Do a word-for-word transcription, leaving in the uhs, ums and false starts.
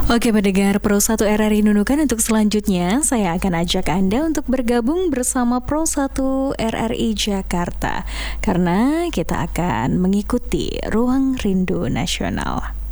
Oke pendengar Pro satu R R I Nunukan, untuk selanjutnya saya akan ajak Anda untuk bergabung bersama Pro satu R R I Jakarta, karena kita akan mengikuti Ruang Rindu Nasional.